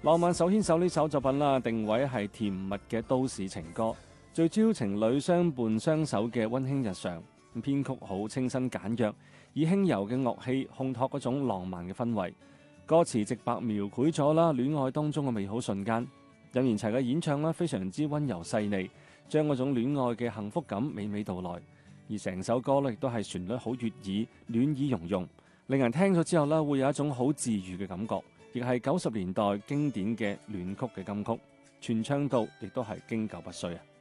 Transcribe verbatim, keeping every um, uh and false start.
浪漫手牽手呢首作品啦，定位係甜蜜嘅都市情歌，聚焦情侶相伴相守嘅溫馨日常。編曲好清新簡約，以輕柔嘅樂器烘托嗰種浪漫嘅氛圍。歌詞直白描繪咗啦戀愛當中嘅美好瞬間。任賢齊嘅演唱啦非常之溫柔細膩，將嗰種戀愛嘅幸福感娓娓道來。而成首歌咧亦都係旋律好悅耳，暖意融融，令人聽咗之後咧會有一種好治癒嘅感覺。亦係九十年代經典嘅戀曲嘅金曲，傳唱度亦都係經久不衰啊！